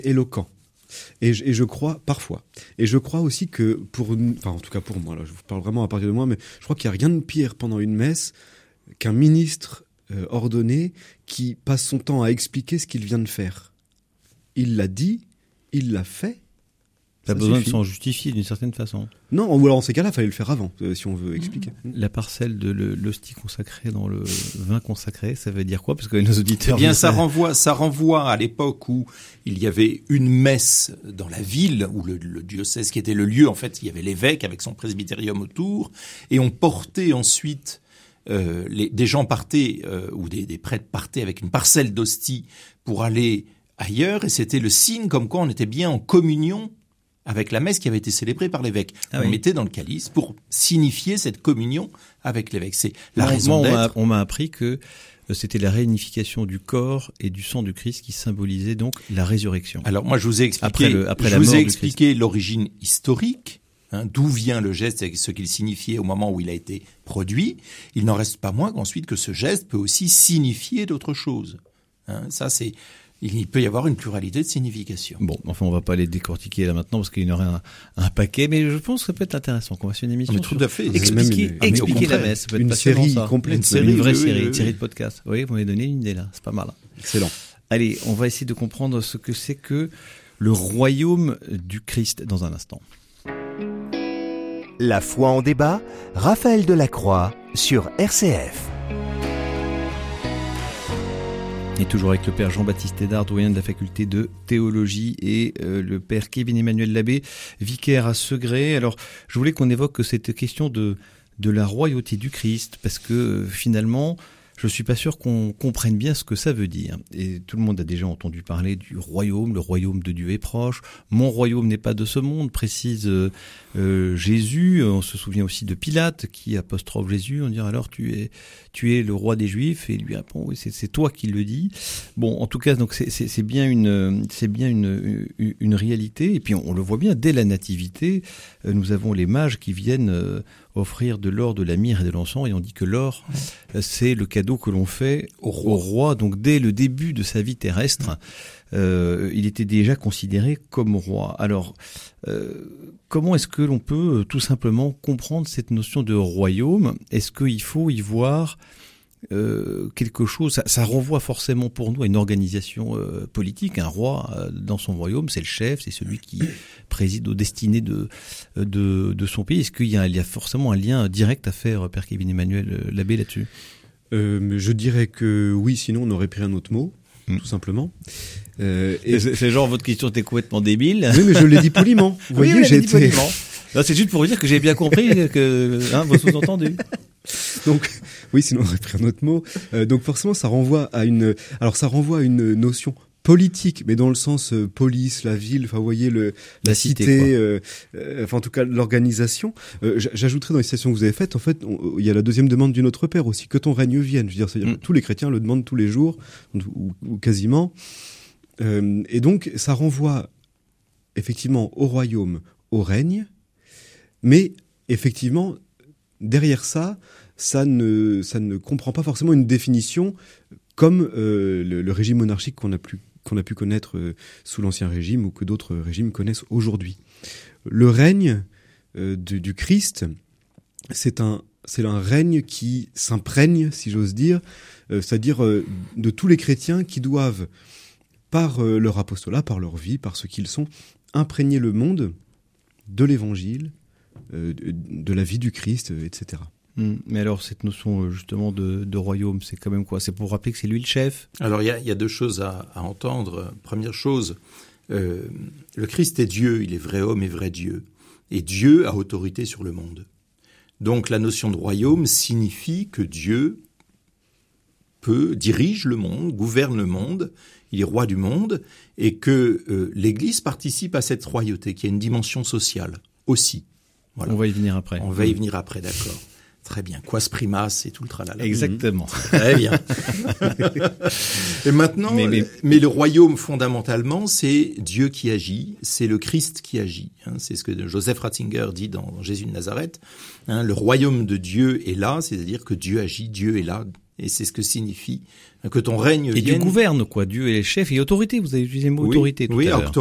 éloquent. Et je crois, parfois, et je crois aussi que en tout cas pour moi, là, je vous parle vraiment à partir de moi, mais je crois qu'il n'y a rien de pire pendant une messe qu'un ministre ordonné qui passe son temps à expliquer ce qu'il vient de faire. Il l'a dit, il l'a fait. Pas besoin de s'en justifier d'une certaine façon. Non, ou alors en ces cas-là, il fallait le faire avant, si on veut expliquer. La parcelle de l'hostie consacrée dans le vin consacré, ça veut dire quoi? Parce que nos auditeurs... Eh bien, ça renvoie à l'époque où il y avait une messe dans la ville, où le diocèse qui était le lieu, en fait, il y avait l'évêque avec son presbytérium autour, et on portait ensuite... des gens partaient, ou des prêtres partaient avec une parcelle d'hostie pour aller ailleurs, et c'était le signe comme quoi on était bien en communion avec la messe qui avait été célébrée par l'évêque. On mettait dans le calice pour signifier cette communion avec l'évêque. C'est la raison d'être. On m'a appris que c'était la réunification du corps et du sang du Christ qui symbolisait donc la résurrection. Alors moi je vous ai expliqué l'origine historique, d'où vient le geste et ce qu'il signifiait au moment où il a été produit. Il n'en reste pas moins qu'ensuite que ce geste peut aussi signifier d'autres choses. Il peut y avoir une pluralité de significations. Bon, enfin, on va pas les décortiquer là maintenant parce qu'il y en aurait un paquet, mais je pense que ça peut être intéressant qu'on fasse une émission. Tout à fait. Expliquer la messe. Ça peut être une série complète. Une vraie série de podcasts. Oui, vous m'avez donné une idée là. C'est pas mal. Excellent. Allez, on va essayer de comprendre ce que c'est que le royaume du Christ dans un instant. La foi en débat, Raphaël Delacroix sur RCF. Et toujours avec le père Jean-Baptiste Hédard, doyen de la faculté de théologie, et le père Kevin-Emmanuel Labbé, vicaire à Segré. Alors, je voulais qu'on évoque cette question de la royauté du Christ, parce que finalement, je suis pas sûr qu'on comprenne bien ce que ça veut dire. Et tout le monde a déjà entendu parler du royaume. Le royaume de Dieu est proche. Mon royaume n'est pas de ce monde, précise Jésus. On se souvient aussi de Pilate qui apostrophe Jésus. On dit alors tu es le roi des Juifs, et il lui répond oui, c'est toi qui le dis. Bon, en tout cas, donc c'est bien une réalité. Et puis on le voit bien dès la nativité. Nous avons les mages qui viennent offrir de l'or, de la myrrhe et de l'encens, et on dit que l'or, c'est le cadeau que l'on fait au roi. Donc dès le début de sa vie terrestre, il était déjà considéré comme roi. Alors, comment est-ce que l'on peut tout simplement comprendre cette notion de royaume? Est-ce qu'il faut y voir quelque chose, ça renvoie forcément pour nous à une organisation politique. Un roi dans son royaume, c'est le chef, c'est celui qui préside aux destinées de son pays. Est-ce qu'il y a forcément un lien direct à faire, père Kevin-Emmanuel Labbé, là-dessus? Je dirais que oui, sinon on aurait pris un autre mot, tout simplement. C'est genre votre question était complètement débile. Oui, mais je l'ai dit poliment. Vous voyez, j'ai été... poliment. Non, c'est juste pour vous dire que j'ai bien compris que vos sous-entendus. Donc, oui, sinon on aurait pris un autre mot. Donc forcément, ça renvoie à une notion politique, mais dans le sens police, la ville, enfin vous voyez la cité, enfin en tout cas l'organisation. J'ajouterais dans les citations que vous avez faites, en fait, il y a la deuxième demande du Notre Père aussi, que ton règne vienne. Je veux dire, c'est-à-dire que tous les chrétiens le demandent tous les jours, ou quasiment. Et donc ça renvoie effectivement au royaume, au règne, mais effectivement derrière ça ne comprend pas forcément une définition comme le régime monarchique qu'on a pu connaître sous l'Ancien Régime, ou que d'autres régimes connaissent aujourd'hui. Le règne du Christ, c'est un règne qui s'imprègne, si j'ose dire, c'est-à-dire de tous les chrétiens qui doivent, par leur apostolat, par leur vie, par ce qu'ils sont, imprégner le monde de l'Évangile, de la vie du Christ, etc. Mais alors, cette notion justement de royaume, c'est quand même quoi? C'est pour rappeler que c'est lui le chef? Alors, il y a deux choses à entendre. Première chose, le Christ est Dieu, il est vrai homme et vrai Dieu. Et Dieu a autorité sur le monde. Donc, la notion de royaume signifie que Dieu dirige le monde, gouverne le monde, il est roi du monde, et que l'Église participe à cette royauté, qui a une dimension sociale aussi. Voilà. On va y venir après. On va y venir après, d'accord. Très bien. Quas primas et tout le tralala. Exactement. Très bien. Et maintenant, mais le royaume, fondamentalement, c'est Dieu qui agit, c'est le Christ qui agit. C'est ce que Joseph Ratzinger dit dans Jésus de Nazareth. Le royaume de Dieu est là, c'est-à-dire que Dieu agit, Dieu est là Et c'est ce que signifie que ton règne et vienne. Dieu gouverne, quoi. Dieu est le chef et autorité. Vous avez utilisé le mot autorité tout à l'heure.